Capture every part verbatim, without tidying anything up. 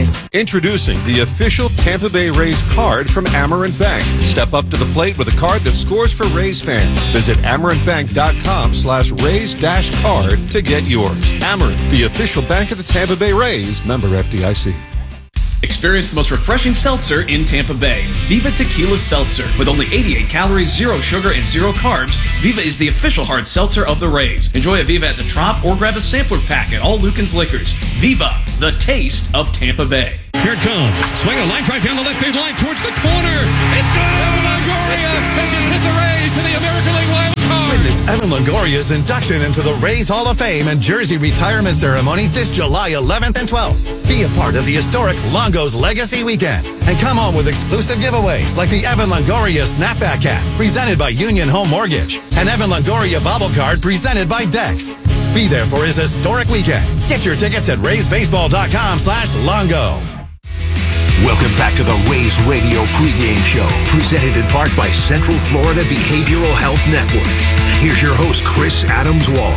applies. Introducing the official Tampa Bay Rays card from Amerant Bank. Step up to the plate with a card that scores for Rays fans. Visit amerantbank.com slash Rays dash card to get yours. Amerant, the official bank of the Tampa Bay Rays. Member F D I C. Experience the most refreshing seltzer in Tampa Bay. Viva Tequila Seltzer. With only eighty-eight calories, zero sugar, and zero carbs, Viva is the official hard seltzer of the Rays. Enjoy a Viva at the Trop or grab a sampler pack at all Lucan's Liquors. Viva, the taste of Tampa Bay. Here it comes. Swing a line drive down the left field line towards the corner. It's good. Evan Longoria has just hit the Rays for the American League wild card. Witness Evan Longoria's induction into the Rays Hall of Fame and Jersey retirement ceremony this July eleventh and twelfth. Be a part of the historic Longo's Legacy Weekend and come home with exclusive giveaways like the Evan Longoria Snapback Cap presented by Union Home Mortgage and Evan Longoria Bobble Card presented by Dex. Be there for his historic weekend. Get your tickets at raysbaseball.com slash Longo. Welcome back to the Rays Radio pregame show, presented in part by Central Florida Behavioral Health Network. Here's your host, Chris Adams-Wall.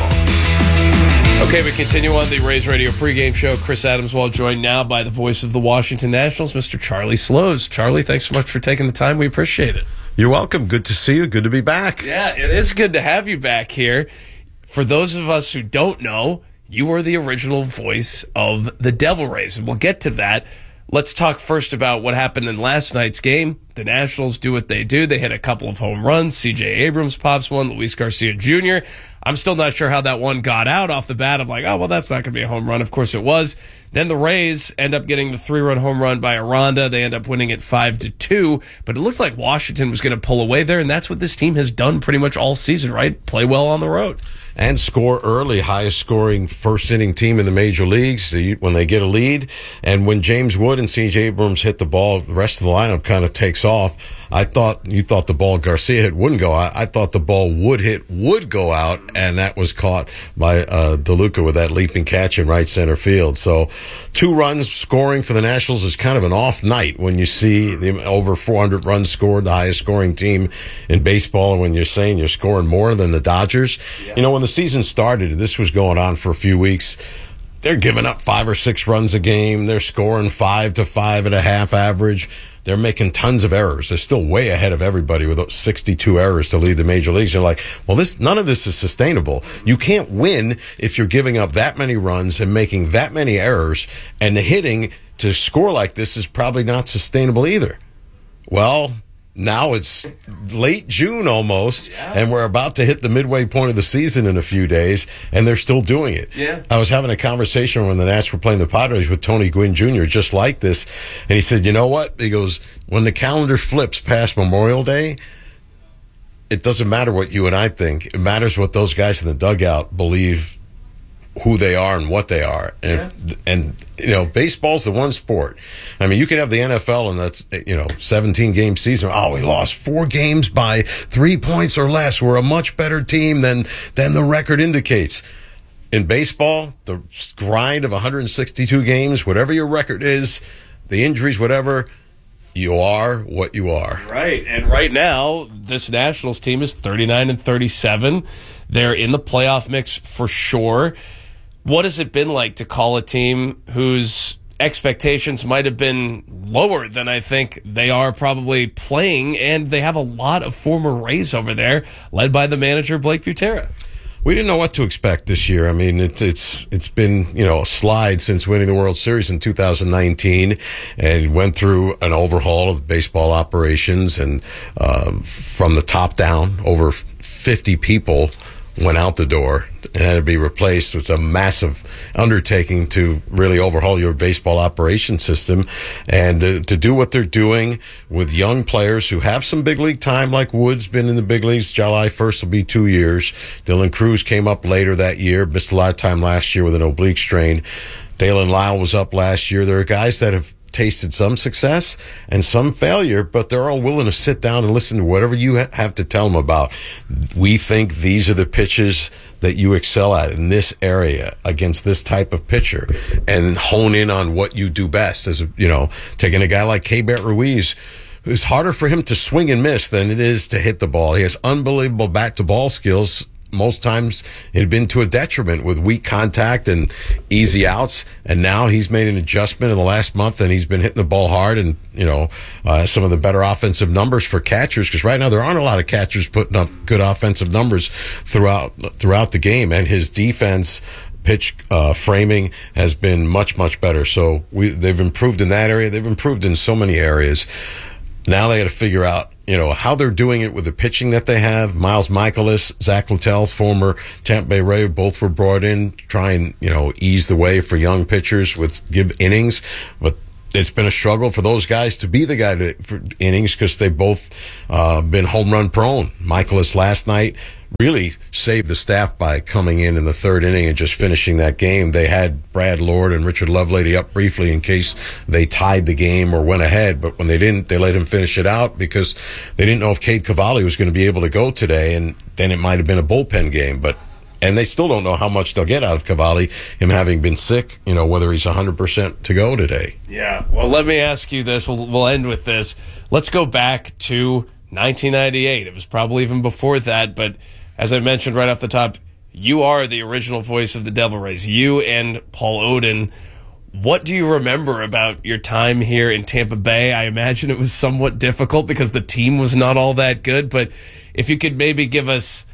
Okay, we continue on the Rays Radio pregame show. Chris Adams-Wall joined now by the voice of the Washington Nationals, Mister Charlie Slows. Charlie, thanks so much for taking the time. We appreciate it. You're welcome. Good to see you. Good to be back. Yeah, it is good to have you back here. For those of us who don't know, you are the original voice of the Devil Rays, and we'll get to that. Let's talk first about what happened in last night's game. The Nationals do what they do. They hit a couple of home runs. C J Abrams pops one. Luis Garcia Junior I'm still not sure how that one got out off the bat. I'm like, oh, well, that's not going to be a home run. Of course it was. Then the Rays end up getting the three-run home run by Aranda. They end up winning it five to two. But it looked like Washington was going to pull away there, and that's what this team has done pretty much all season, right? Play well on the road. And score early, highest scoring first inning team in the major leagues when they get a lead. And when James Wood and C J Abrams hit the ball, the rest of the lineup kind of takes off. I thought you thought the ball Garcia hit wouldn't go out. I thought the ball Wood hit would go out, and that was caught by uh, DeLuca with that leaping catch in right center field. So two runs scoring for the Nationals is kind of an off night when you see the over four hundred runs scored, the highest scoring team in baseball, and when you're saying you're scoring more than the Dodgers. Yeah. You know, when the season started, this was going on for a few weeks. They're giving up five or six runs a game. They're scoring five to five and a half average. They're making tons of errors. They're still way ahead of everybody with sixty-two errors to lead the major leagues. You're like, well, this none of this is sustainable. You can't win if you're giving up that many runs and making that many errors, and the hitting to score like this is probably not sustainable either. Well, now it's late June almost, yeah. and we're about to hit the midway point of the season in a few days, and they're still doing it. Yeah. I was having a conversation when the Nats were playing the Padres with Tony Gwynn Junior just like this, and he said, you know what? He goes, when the calendar flips past Memorial Day, it doesn't matter what you and I think. It matters what those guys in the dugout believe who they are and what they are. And, yeah. and, you know, baseball's the one sport. I mean, you can have the N F L and that's, you know, seventeen game season. Oh, we lost four games by three points or less. We're a much better team than, than the record indicates. In baseball, the grind of one hundred sixty-two games, whatever your record is, the injuries, whatever, you are what you are. Right. And right now, this Nationals team is thirty-nine and thirty-seven. They're in the playoff mix for sure. What has it been like to call a team whose expectations might have been lower than I think they are probably playing, and they have a lot of former Rays over there, led by the manager, Blake Butera? We didn't know what to expect this year. I mean, it, it's it's been, you know, a slide since winning the World Series in two thousand nineteen, and went through an overhaul of baseball operations, and uh, from the top down, over fifty people went out the door and had to be replaced. It's a massive undertaking to really overhaul your baseball operation system, and uh, to do what they're doing with young players who have some big league time, like Wood's been in the big leagues. July first will be two years. Dylan Cruz came up later that year, missed a lot of time last year with an oblique strain. Dalen Lyle was up last year. There are guys that have tasted some success and some failure, but they're all willing to sit down and listen to whatever you ha- have to tell them about. We think these are the pitches that you excel at in this area against this type of pitcher, and hone in on what you do best. As you know, taking a guy like Keibert Ruiz, it's harder for him to swing and miss than it is to hit the ball. He has unbelievable bat-to-ball skills, most times it had been to a detriment with weak contact and easy outs. And now he's made an adjustment in the last month, and he's been hitting the ball hard and, you know, uh, some of the better offensive numbers for catchers, because right now there aren't a lot of catchers putting up good offensive numbers throughout throughout the game. And his defense pitch uh, framing has been much, much better. So we they've improved in that area. They've improved in so many areas. Now they got to figure out, you know, how they're doing it with the pitching that they have. Miles Michaelis, Zach Littell, former Tampa Bay Ray, both were brought in to try and, you know, ease the way for young pitchers with give innings. But it's been a struggle for those guys to be the guy to, for innings, because they've both uh, been home run prone. Michaelis last night really saved the staff by coming in in the third inning and just finishing that game. They had Brad Lord and Richard Lovelady up briefly in case they tied the game or went ahead, but when they didn't, they let him finish it out because they didn't know if Cade Cavalli was going to be able to go today, and then it might have been a bullpen game. But and they still don't know how much they'll get out of Cavalli, him having been sick, you know, whether he's one hundred percent to go today. Yeah, well, let me ask you this. We'll, we'll end with this. Let's go back to nineteen ninety-eight. It was probably even before that, but as I mentioned right off the top, you are the original voice of the Devil Rays. You and Paul Odin. What do you remember about your time here in Tampa Bay? I imagine it was somewhat difficult because the team was not all that good, but if you could maybe give us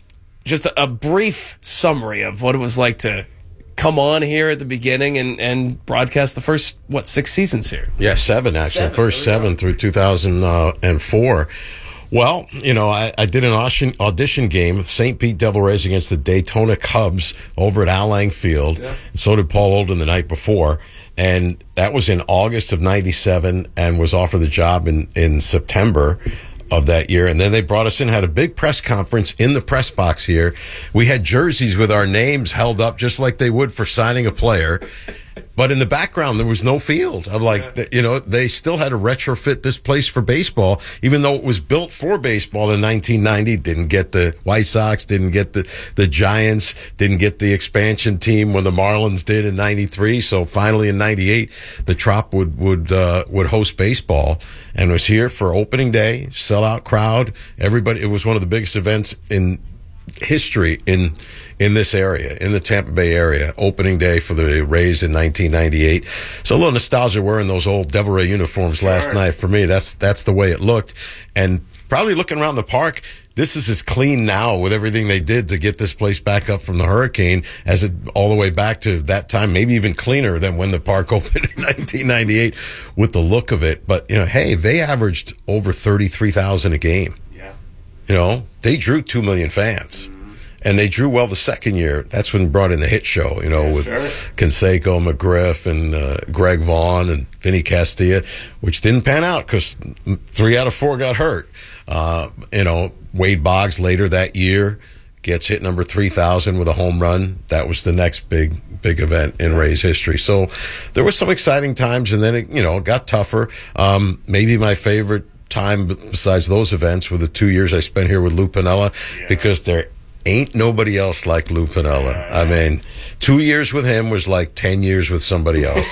just a, a brief summary of what it was like to come on here at the beginning and, and broadcast the first, what, six seasons here? Yeah, seven, actually. Seven, first seven through two thousand four. Well, you know, I, I did an audition, audition game, Saint Pete Devil Rays against the Daytona Cubs over at Al Lang Field. Yeah. And so did Paul Olden the night before. And that was in August of ninety-seven, and was offered the job in, in September of that year. And then they brought us in, had a big press conference in the press box here. We had jerseys with our names held up just like they would for signing a player. But in the background, there was no field. I'm like, you know, they still had to retrofit this place for baseball, even though it was built for baseball in nineteen ninety. Didn't get the White Sox, didn't get the, the Giants, didn't get the expansion team when the Marlins did in ninety-three. So finally in ninety-eight, the Trop would, would, uh, would host baseball and was here for opening day, sellout crowd. Everybody, it was one of the biggest events in history in in this area, in the Tampa Bay area. Opening day for the Rays in nineteen ninety-eight. So a little nostalgia wearing those old Devil Ray uniforms last sure. night. For me, that's that's the way it looked. And probably looking around the park, this is as clean now with everything they did to get this place back up from the hurricane as it all the way back to that time, maybe even cleaner than when the park opened in nineteen ninety-eight with the look of it. But, you know, hey, they averaged over thirty-three thousand a game. You know, they drew two million fans. And they drew well the second year. That's when brought in the hit show, you know, yeah, with sure. Canseco, McGriff, and uh, Greg Vaughn and Vinny Castilla, which didn't pan out because three out of four got hurt. Uh, you know, Wade Boggs later that year gets hit number three thousand with a home run. That was the next big, big event in Rays history. So there was some exciting times, and then it, you know, it got tougher. Um, maybe my favorite time besides those events were the two years I spent here with Lou Piniella, yeah. because there ain't nobody else like Lou Piniella. Yeah. I mean, two years with him was like ten years with somebody else.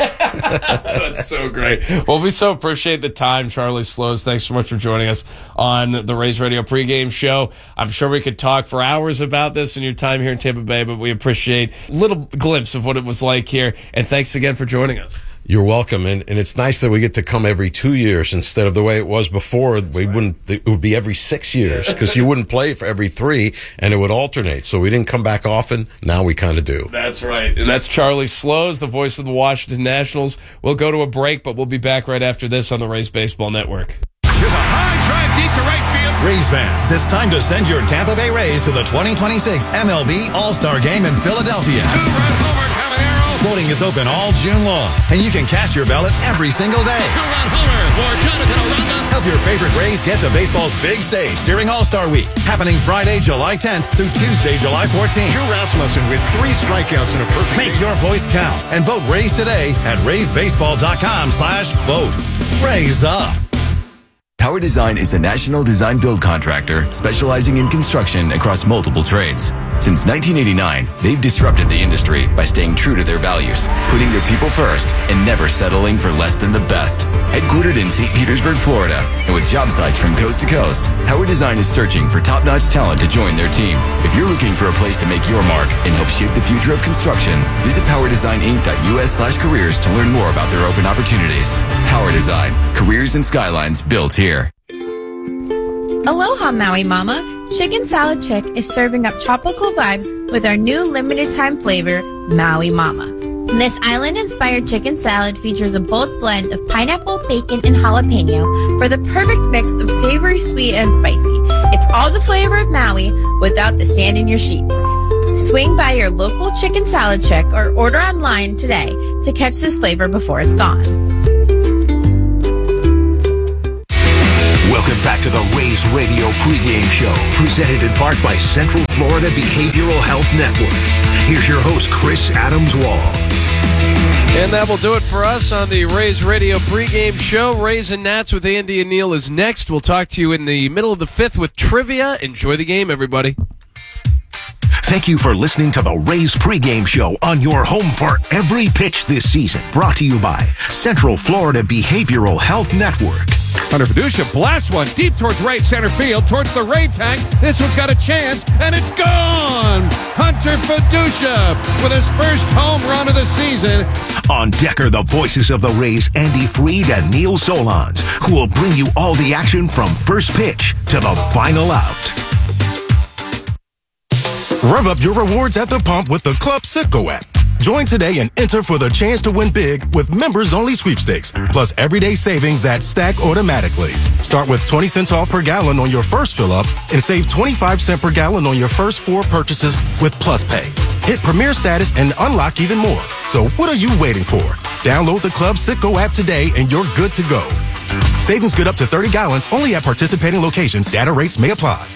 That's so great. Well, we so appreciate the time, Charlie Slows. Thanks so much for joining us on the Rays Radio pregame show. I'm sure we could talk for hours about this and your time here in Tampa Bay, but we appreciate a little glimpse of what it was like here. And thanks again for joining us. You're welcome, and, and it's nice that we get to come every two years instead of the way it was before. That's we right. wouldn't; it would be every six years because you wouldn't play for every three, and it would alternate. So we didn't come back often. Now we kind of do. That's right, and that's Charlie Slows, the voice of the Washington Nationals. We'll go to a break, but we'll be back right after this on the Rays Baseball Network. There's a high drive deep to right field. Rays fans, it's time to send your Tampa Bay Rays to the twenty twenty-six M L B All-Star Game in Philadelphia. Two-run homer, Caballero. Voting is open all June long, and you can cast your ballot every single day. Two-run homer for Jonathan Aranda. Help your favorite Rays get to baseball's big stage during All-Star Week, happening Friday, July tenth through Tuesday, July fourteenth. Drew Rasmussen with three strikeouts in a perfect Make game. your voice count and vote Rays today at rays baseball dot com slash vote. Rays up. Tower Design is a national design build contractor specializing in construction across multiple trades. Since nineteen eighty-nine, they've disrupted the industry by staying true to their values, putting their people first, and never settling for less than the best. Headquartered in Saint Petersburg, Florida, and with job sites from coast to coast, Howard Design is searching for top-notch talent to join their team. If you're looking for a place to make your mark and help shape the future of construction, visit power design inc dot u s slash careers to learn more about their open opportunities. Power Design, careers and skylines built here. Aloha, Maui Mama. Chicken Salad Chick is serving up tropical vibes with our new limited-time flavor, Maui Mama. This island-inspired chicken salad features a bold blend of pineapple, bacon, and jalapeno for the perfect mix of savory, sweet, and spicy. It's all the flavor of Maui without the sand in your sheets. Swing by your local Chicken Salad Chick or order online today to catch this flavor before it's gone. Welcome back to the Rays Radio pregame show, presented in part by Central Florida Behavioral Health Network. Here's your host, Chris Adams-Wall. And that will do it for us on the Rays Radio pregame show. Rays and Nats with Andy and Neil is next. We'll talk to you in the middle of the fifth with trivia. Enjoy the game, everybody. Thank you for listening to the Rays pregame show on your home for every pitch this season. Brought to you by Central Florida Behavioral Health Network. Hunter Fiducia blasts one deep towards right center field, towards the Ray tank. This one's got a chance, and it's gone! Hunter Fiducia with his first home run of the season. On deck are the voices of the Rays, Andy Freed and Neil Solondz, who will bring you all the action from first pitch to the final out. Rev up your rewards at the pump with the Club Citgo app. Join today and enter for the chance to win big with members-only sweepstakes, plus everyday savings that stack automatically. Start with twenty cents off per gallon on your first fill-up and save twenty-five cents per gallon on your first four purchases with Plus Pay. Hit Premier status and unlock even more. So what are you waiting for? Download the Club Citgo app today and you're good to go. Savings good up to thirty gallons only at participating locations. Data rates may apply.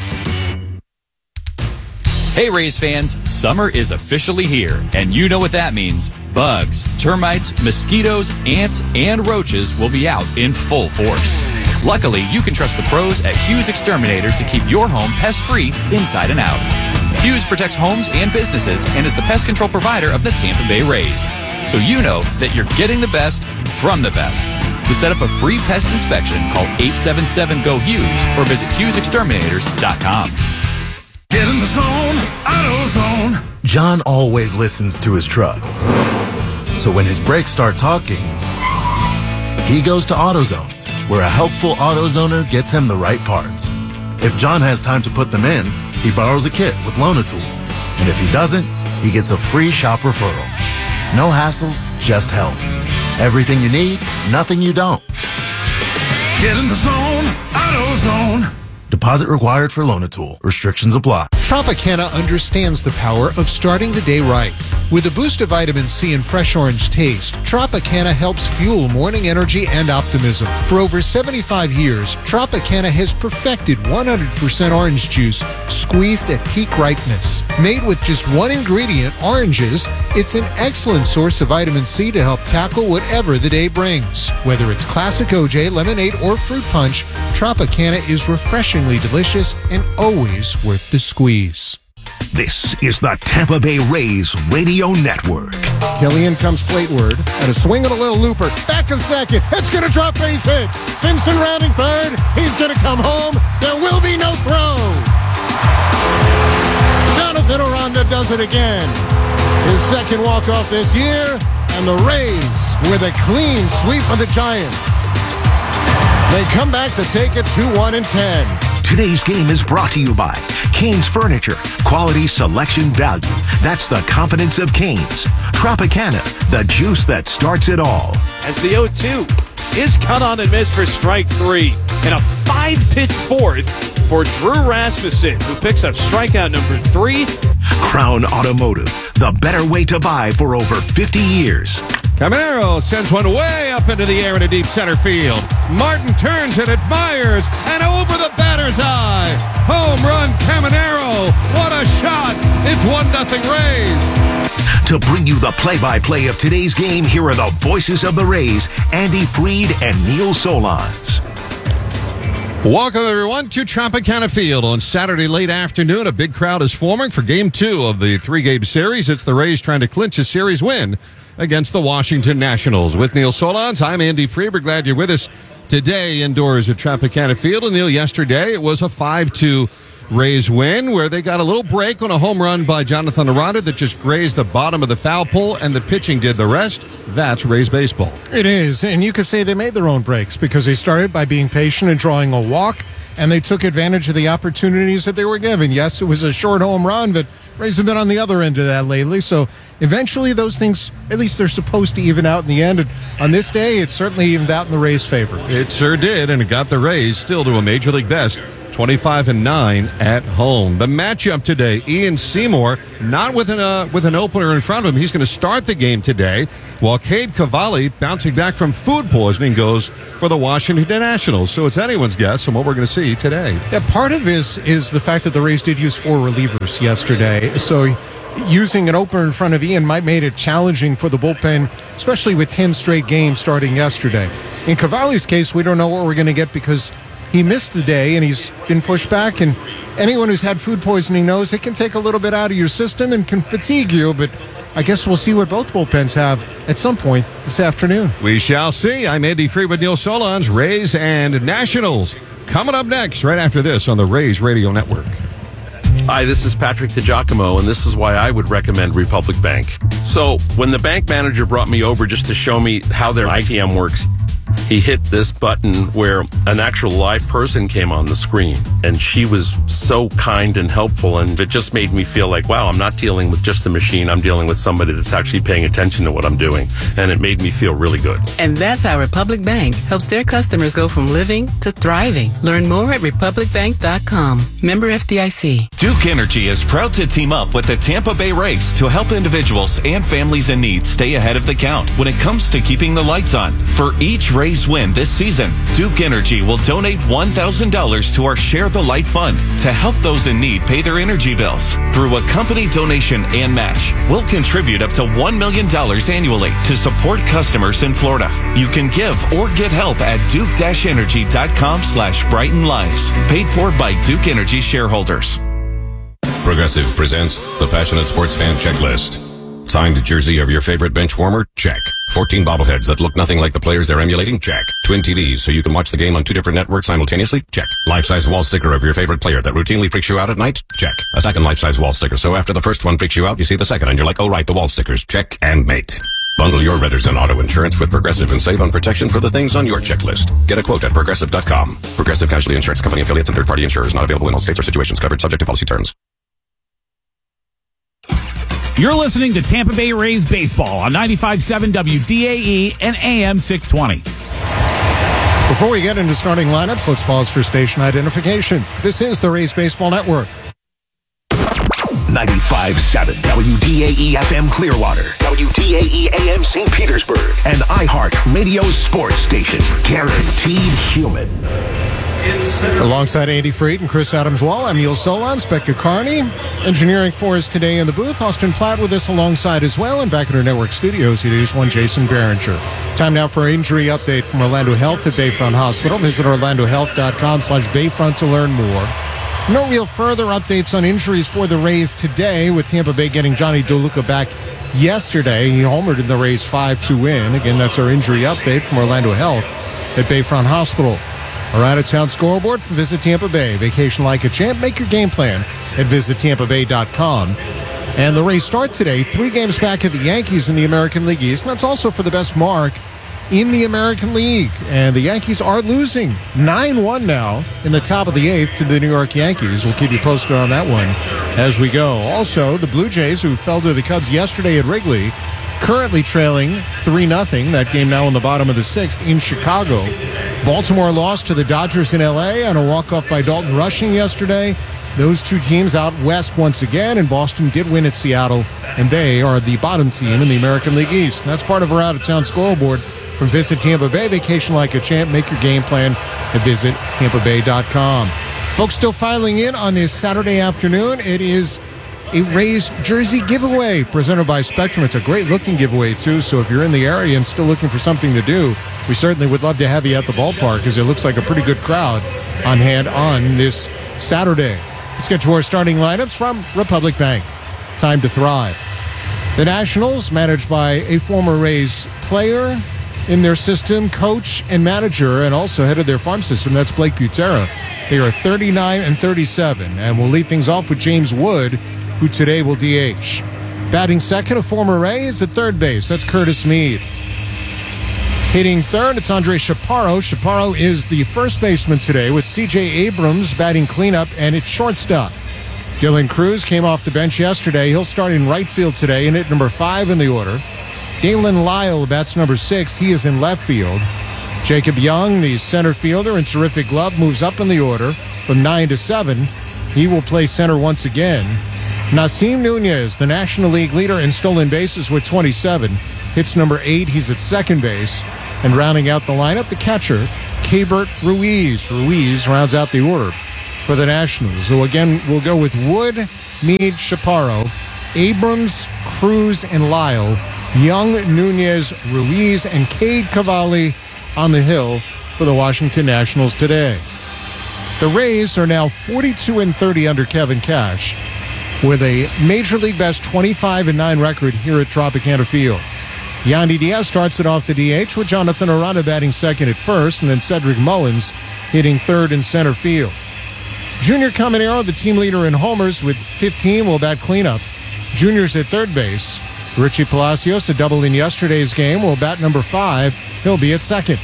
Hey Rays fans, summer is officially here, and you know what that means. Bugs, termites, mosquitoes, ants, and roaches will be out in full force. Luckily, you can trust the pros at Hughes Exterminators to keep your home pest-free inside and out. Hughes protects homes and businesses and is the pest control provider of the Tampa Bay Rays. So you know that you're getting the best from the best. To set up a free pest inspection, call eight seven seven, G O, HUGHES or visit Hughes Exterminators dot com. Get in the zone, AutoZone. John always listens to his truck. So when his brakes start talking, he goes to AutoZone, where a helpful AutoZoner gets him the right parts. If John has time to put them in, he borrows a kit with Loan-A-Tool. And if he doesn't, he gets a free shop referral. No hassles, just help. Everything you need, nothing you don't. Get in the zone, AutoZone. Deposit required for Loan-A-Tool. Restrictions apply. Tropicana understands the power of starting the day right. With a boost of vitamin C and fresh orange taste, Tropicana helps fuel morning energy and optimism. For over seventy-five years, Tropicana has perfected one hundred percent orange juice squeezed at peak ripeness. Made with just one ingredient, oranges, it's an excellent source of vitamin C to help tackle whatever the day brings. Whether it's classic O J, lemonade, or fruit punch, Tropicana is refreshingly delicious and always worth the squeeze. This is the Tampa Bay Rays Radio Network. Killian comes plateward, and a swing and a little looper. Back of second. It's going to drop base hit. Simpson rounding third. He's going to come home. There will be no throw. Jonathan Aranda does it again. His second walk-off this year, and the Rays with a clean sweep of the Giants. They come back to take it two one and ten. Today's game is brought to you by Canes Furniture. Quality, selection, value. That's the confidence of Canes. Tropicana, the juice that starts it all. As the oh two is cut on and missed for strike three. And a five-pitch fourth for Drew Rasmussen, who picks up strikeout number three. Crown Automotive, the better way to buy for over fifty years. Caminero sends one way up into the air in a deep center field. Martin turns and admires, and over the batter's eye. Home run, Caminero. What a shot. It's one nothing Rays. To bring you the play-by-play of today's game, here are the voices of the Rays, Andy Freed and Neil Solondz. Welcome, everyone, to Tropicana Field on Saturday late afternoon. A big crowd is forming for Game two of the three-game series. It's the Rays trying to clinch a series win against the Washington Nationals. With Neil Solondz, I'm Andy Freeber. Glad you're with us today indoors at Tropicana Field. And, Neil, yesterday it was a five two Rays win where they got a little break on a home run by Jonathan Aranda that just grazed the bottom of the foul pole, and the pitching did the rest. That's Rays baseball. It is, and you could say they made their own breaks because they started by being patient and drawing a walk, and they took advantage of the opportunities that they were given. Yes, it was a short home run, but Rays have been on the other end of that lately, so eventually those things, at least they're supposed to even out in the end. And on this day, it certainly evened out in the Rays' favor. It sure did, and it got the Rays still to a Major League best. twenty-five and nine at home. The matchup today, Ian Seymour, not with an, uh, with an opener in front of him. He's going to start the game today, while Cade Cavalli, bouncing back from food poisoning, goes for the Washington Nationals. So it's anyone's guess on what we're going to see today. Yeah, part of this is the fact that the Rays did use four relievers yesterday. So using an opener in front of Ian might made it challenging for the bullpen, especially with ten straight games starting yesterday. In Cavalli's case, we don't know what we're going to get because he missed the day, and he's been pushed back, and anyone who's had food poisoning knows it can take a little bit out of your system and can fatigue you, but I guess we'll see what both bullpens have at some point this afternoon. We shall see. I'm Andy Free with Neil Solondz. Rays and Nationals coming up next, right after this on the Rays Radio Network. Hi, this is Patrick DiGiacomo, and this is why I would recommend Republic Bank. So, when the bank manager brought me over just to show me how their I T M works, he hit this button where an actual live person came on the screen, and she was so kind and helpful, and it just made me feel like, wow, I'm not dealing with just a machine. I'm dealing with somebody that's actually paying attention to what I'm doing, and it made me feel really good. And that's how Republic Bank helps their customers go from living to thriving. Learn more at republic bank dot com. Member F D I C. Duke Energy is proud to team up with the Tampa Bay Rays to help individuals and families in need stay ahead of the count when it comes to keeping the lights on. For each Rays win this season, Duke Energy will donate one thousand dollars to our Share the Light Fund to help those in need pay their energy bills. Through a company donation and match, we'll contribute up to one million dollars annually to support customers in Florida. You can give or get help at duke energy dot com slash brighten lives. Paid for by Duke Energy shareholders. Progressive presents the Passionate Sports Fan Checklist. Signed jersey of your favorite bench warmer? Check. fourteen bobbleheads that look nothing like the players they're emulating? Check. Twin T Vs so you can watch the game on two different networks simultaneously? Check. Life-size wall sticker of your favorite player that routinely freaks you out at night? Check. A second life-size wall sticker so after the first one freaks you out, you see the second and you're like, oh right, the wall stickers. Check and mate. Bundle your renters and auto insurance with Progressive and save on protection for the things on your checklist. Get a quote at progressive dot com. Progressive Casualty Insurance Company affiliates and third-party insurers not available in all states or situations covered subject to policy terms. You're listening to Tampa Bay Rays Baseball on ninety-five point seven W D A E and A M six twenty. Before we get into starting lineups, let's pause for station identification. This is the Rays Baseball Network. ninety-five point seven W D A E F M Clearwater, W D A E A M Saint Petersburg, and iHeart Radio's sports station. Guaranteed human. Alongside Andy Freed and Chris Adams-Wall, I'm Neil Solondz, Becca Carney. Engineering for us today in the booth. Austin Platt with us alongside as well. And back at our network studios, it is one Jason Behringer. Time now for an injury update from Orlando Health at Bayfront Hospital. Visit orlando health dot com slash Bayfront to learn more. No real further updates on injuries for the Rays today, with Tampa Bay getting Johnny DeLuca back yesterday. He homered in the Rays five two win. Again, that's our injury update from Orlando Health at Bayfront Hospital. Our out-of-town scoreboard from Visit Tampa Bay. Vacation like a champ. Make your game plan at visit tampa bay dot com. And the Rays start today three games back at the Yankees in the American League East. And that's also for the best mark in the American League. And the Yankees are losing nine one now in the top of the eighth to the New York Yankees. We'll keep you posted on that one as we go. Also, the Blue Jays, who fell to the Cubs yesterday at Wrigley, currently trailing three nothing. That game now in the bottom of the sixth in Chicago. Baltimore lost to the Dodgers in L A on a walk-off by Dalton Rushing yesterday. Those two teams out west once again, and Boston did win at Seattle, and they are the bottom team in the American League East. And that's part of our out-of-town scoreboard from Visit Tampa Bay. Vacation like a champ. Make your game plan at visit tampa bay dot com. Folks still filing in on this Saturday afternoon. It is a Rays jersey giveaway presented by Spectrum. It's a great looking giveaway too, so if you're in the area and still looking for something to do, we certainly would love to have you at the ballpark because it looks like a pretty good crowd on hand on this Saturday. Let's get to our starting lineups from Republic Bank. Time to thrive. The Nationals, managed by a former Rays player in their system, coach and manager, and also head of their farm system. That's Blake Butera. They are thirty-nine and thirty-seven, and we'll lead things off with James Wood, who today will D H. Batting second, a former Ray, is at third base. That's Curtis Mead. Hitting third, it's Andre Chaparro. Chaparro is the first baseman today, with C J Abrams batting cleanup, and it's shortstop. Dylan Cruz came off the bench yesterday. He'll start in right field today and hit number five in the order. Dalen Lyle bats number six. He is in left field. Jacob Young, the center fielder and terrific glove, moves up in the order from nine to seven. He will play center once again. Nasim Nunez, the National League leader in stolen bases with twenty-seven, hits number eight. He's at second base. And rounding out the lineup, the catcher, Keibert Ruiz. Ruiz rounds out the order for the Nationals. So again, we'll go with Wood, Mead, Chaparro, Abrams, Cruz, and Lyle, Young, Nunez, Ruiz, and Cade Cavalli on the hill for the Washington Nationals today. The Rays are now forty-two and thirty under Kevin Cash, with a Major League Best twenty-five and nine record here at Tropicana Field. Yandy Diaz starts it off the D H with Jonathan Aranda batting second at first, and then Cedric Mullins hitting third in center field. Junior Caminero, the team leader in homers with fifteen, will bat cleanup. Junior's at third base. Richie Palacios, a double in yesterday's game, will bat number five. He'll be at second.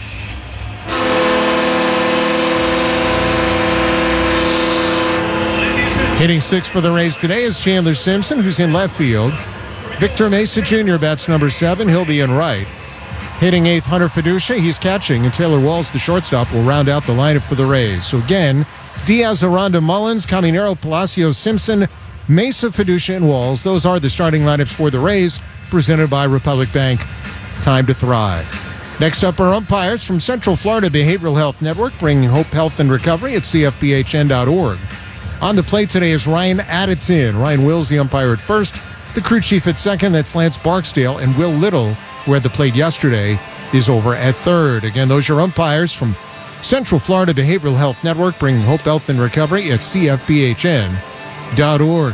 Hitting six for the Rays today is Chandler Simpson, who's in left field. Victor Mesa Junior bats number seven. He'll be in right. Hitting eighth, Hunter Fiducia. He's catching, and Taylor Walls, the shortstop, will round out the lineup for the Rays. So again, Diaz, Aranda, Mullins, Caminero, Palacios, Simpson, Mesa, Fiducia, and Walls. Those are the starting lineups for the Rays, presented by Republic Bank. Time to thrive. Next up are umpires from Central Florida Behavioral Health Network, bringing hope, health, and recovery at C F B H N dot org. On the plate today is Ryan Addison. Ryan Wills, the umpire, at first. The crew chief at second, that's Lance Barksdale. And Will Little, who had the plate yesterday, is over at third. Again, those are umpires from Central Florida Behavioral Health Network, bringing hope, health, and recovery at C F B H N dot org.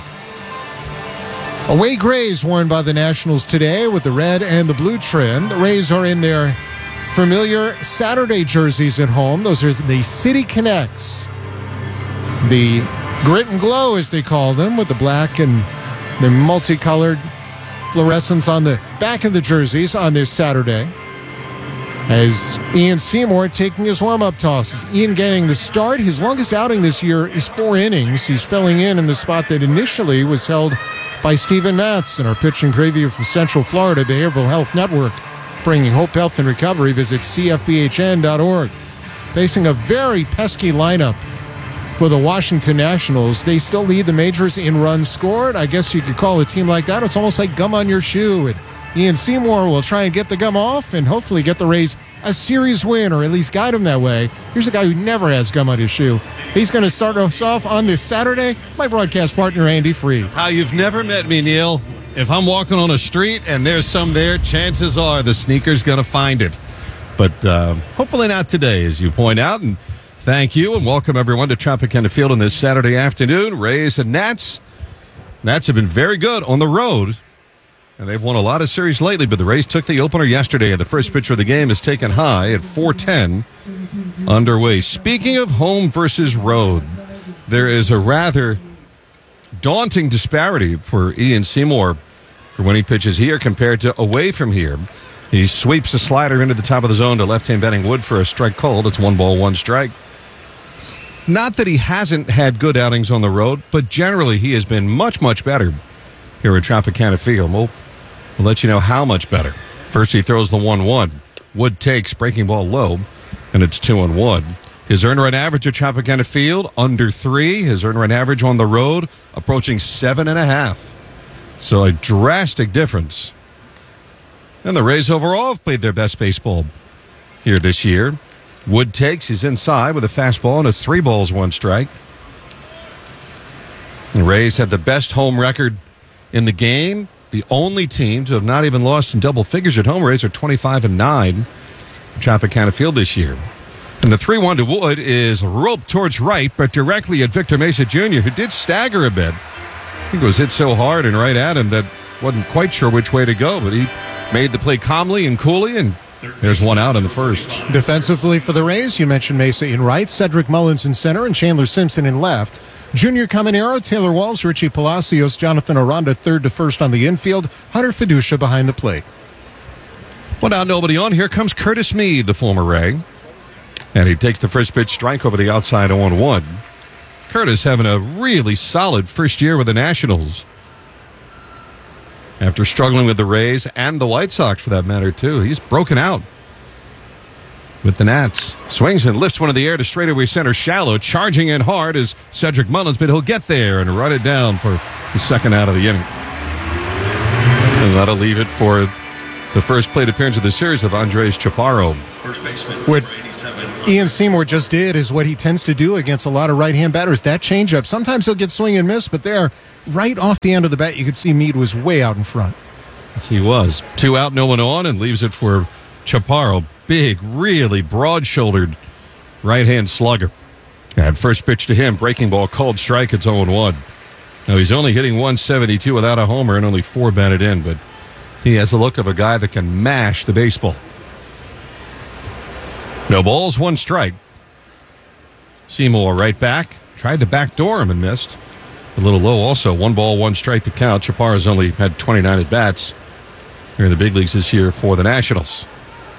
Away grays worn by the Nationals today with the red and the blue trim. The Rays are in their familiar Saturday jerseys at home. Those are the City Connects. The Grit and Glow, as they call them, with the black and the multicolored fluorescence on the back of the jerseys on this Saturday. As Ian Seymour taking his warm-up tosses. Ian getting the start. His longest outing this year is four innings. He's filling in in the spot that initially was held by Steven Matz. In our pitching preview from Central Florida Behavioral Health Network, bringing hope, health, and recovery, visit C F B H N dot org. Facing a very pesky lineup for the Washington Nationals. They still lead the majors in runs scored. I guess you could call a team like that. It's almost like gum on your shoe. And Ian Seymour will try and get the gum off and hopefully get the Rays a series win, or at least guide them that way. Here's a guy who never has gum on his shoe. He's going to start us off on this Saturday. My broadcast partner, Andy Freed. How you've never met me, Neil. If I'm walking on a street and there's some there, chances are the sneaker's going to find it. But uh, hopefully not today, as you point out. And thank you, and welcome everyone to Tropicana Field on this Saturday afternoon. Rays and Nats. Nats have been very good on the road, and they've won a lot of series lately, but the Rays took the opener yesterday, and the first pitcher of the game is taken high at four ten underway. Speaking of home versus road, there is a rather daunting disparity for Ian Seymour for when he pitches here compared to away from here. He sweeps a slider into the top of the zone to left-hand batting Wood for a strike called. It's one ball, one strike. Not that he hasn't had good outings on the road, but generally he has been much, much better here at Tropicana Field. We'll, we'll let you know how much better. First he throws the one one. Wood takes, breaking ball low, and it's two and one. His earned run average at Tropicana Field, under three. His earned run average on the road, approaching seven and a half. So a drastic difference. And the Rays overall have played their best baseball here this year. Wood takes, he's inside with a fastball, and it's three balls, one strike. The Rays have the best home record in the game. The only team to have not even lost in double figures at home. Rays are twenty-five and nine at Tropicana Field this year. And the three one to Wood is roped towards right, but directly at Victor Mesa Junior, who did stagger a bit. I think it was hit so hard and right at him that wasn't quite sure which way to go, but he made the play calmly and coolly, and there's one out in the first. Defensively for the Rays, you mentioned Mesa in right, Cedric Mullins in center, and Chandler Simpson in left. Junior Caminero, Taylor Walls, Richie Palacios, Jonathan Aranda third to first on the infield, Hunter Fiducia behind the plate. Well, now nobody on. Here comes Curtis Mead, the former Ray. And he takes the first pitch strike over the outside oh one. Curtis having a really solid first year with the Nationals. After struggling with the Rays and the White Sox, for that matter, too. He's broken out with the Nats. Swings and lifts one in the air to straightaway center shallow. Charging in hard is Cedric Mullins, but he'll get there and run it down for the second out of the inning. And that'll leave it for the first plate appearance of the series of Andres Chaparro. First baseman, what Ian Seymour just did is what he tends to do against a lot of right-hand batters. That changeup, sometimes he'll get swing and miss, but there, right off the end of the bat, you could see Mead was way out in front. Yes, he was. Two out, no one on, and leaves it for Chaparro. Big, really broad-shouldered right-hand slugger. And first pitch to him, breaking ball, called strike. It's oh one. Now, he's only hitting one seventy-two without a homer and only four batted in, but he has the look of a guy that can mash the baseball. No balls, one strike. Seymour right back. Tried to backdoor him and missed. A little low also. One ball, one strike to count. Chaparro's only had twenty-nine at-bats here in the big leagues this year for the Nationals.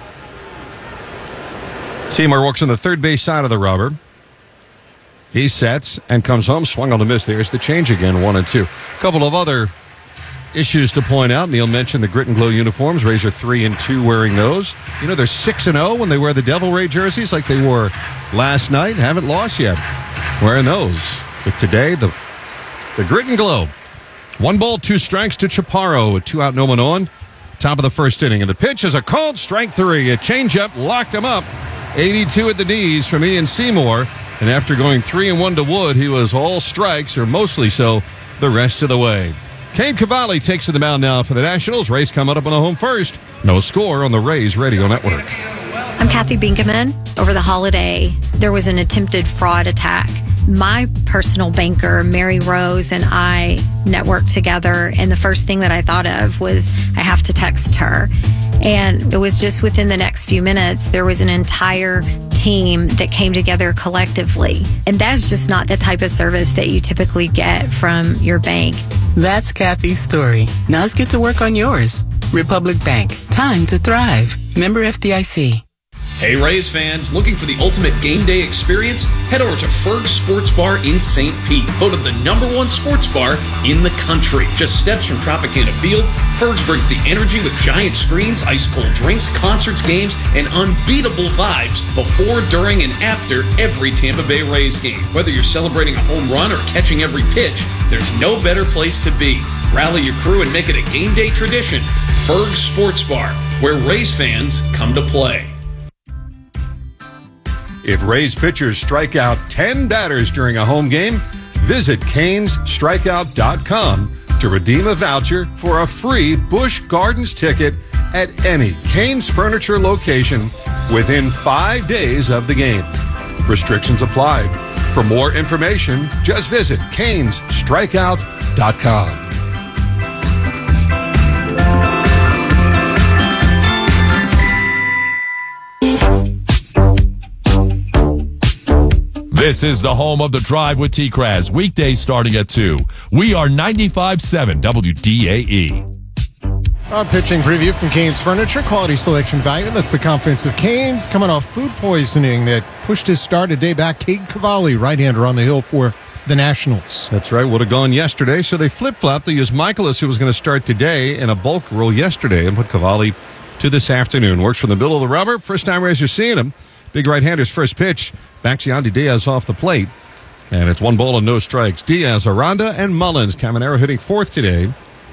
Seymour works on the third base side of the rubber. He sets and comes home. Swung on the miss. There's the change again, one and two. A couple of other issues to point out. Neil mentioned the Grit and Glow uniforms. Rays are three and two wearing those. You know, they're six and zero when they wear the Devil Ray jerseys like they wore last night. Haven't lost yet wearing those. But today, the the Grit and Glow. One ball, two strikes to Chaparro with two out, no one on. Top of the first inning, and the pitch is a called strike three. A changeup locked him up. eighty-two at the knees from Ian Seymour. And after going three and one to Wood, he was all strikes, or mostly so, the rest of the way. Cade Cavalli takes to the mound now for the Nationals. Rays coming up on the home first. No score on the Rays Radio Network. I'm Kathy Binkaman. Over the holiday, there was an attempted fraud attack. My personal banker, Mary Rose, and I networked together, and the first thing that I thought of was I have to text her. And it was just within the next few minutes, there was an entire team that came together collectively. And that's just not the type of service that you typically get from your bank. That's Kathy's story. Now let's get to work on yours. Republic Bank. Time to thrive. Member F D I C. Hey Rays fans, looking for the ultimate game day experience? Head over to Ferg's Sports Bar in Saint Pete, voted the number one sports bar in the country. Just steps from Tropicana Field, Ferg's brings the energy with giant screens, ice-cold drinks, concerts, games, and unbeatable vibes before, during, and after every Tampa Bay Rays game. Whether you're celebrating a home run or catching every pitch, there's no better place to be. Rally your crew and make it a game day tradition. Ferg's Sports Bar, where Rays fans come to play. If Rays pitchers strike out ten batters during a home game, visit Canes Strikeout dot com to redeem a voucher for a free Busch Gardens ticket at any Canes Furniture location within five days of the game. Restrictions apply. For more information, just visit Canes Strikeout dot com. This is the home of The Drive with T-Kraz, weekdays starting at two. We are ninety-five point seven W D A E. Our pitching preview from Canes Furniture, quality selection value. That's the confidence of Canes, coming off food poisoning that pushed his start a day back. Cade Cavalli, right-hander on the hill for the Nationals. That's right, would have gone yesterday, so they flip-flopped. They used Michaelis, who was going to start today, in a bulk role yesterday, and put Cavalli to this afternoon. Works from the middle of the rubber. First time Rays are seeing him. Big right-hander's first pitch. Backs Yandy Diaz off the plate. And it's one ball and no strikes. Diaz, Aranda, and Mullins. Caminero hitting fourth today.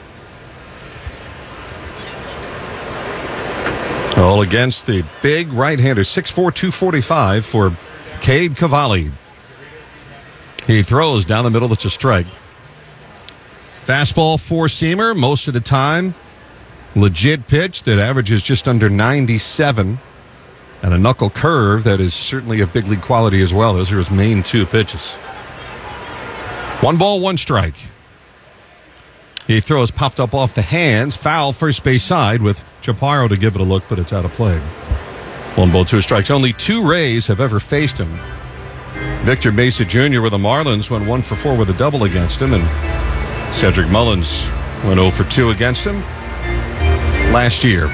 All against the big right-hander, six four, two forty-five for Cade Cavalli. He throws down the middle. It's a strike. Fastball four-seamer most of the time. Legit pitch that averages just under ninety-seven. And a knuckle curve that is certainly of big league quality as well. Those are his main two pitches. One ball, one strike. He throws popped up off the hands. Foul first base side with Chaparro to give it a look, but it's out of play. One ball, two strikes. Only two Rays have ever faced him. Victor Mesa Junior with the Marlins went one for four with a double against him, and Cedric Mullins went oh for two against him last year.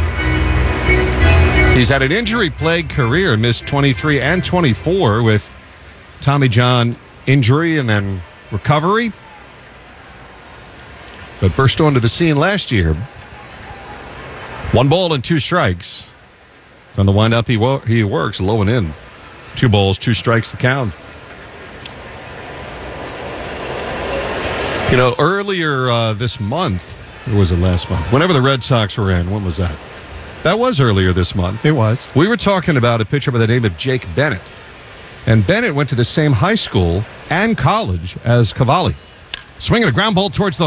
He's had an injury-plagued career, missed twenty-three and twenty-four with Tommy John injury and then recovery, but burst onto the scene last year. One ball and two strikes. From the windup, he, wo- he works low and in. Two balls, two strikes to count. You know, earlier uh, this month, or was it last month? Whenever the Red Sox were in, when was that? That was earlier this month. It was. We were talking about a pitcher by the name of Jake Bennett. And Bennett went to the same high school and college as Cavalli. Swinging a ground ball towards the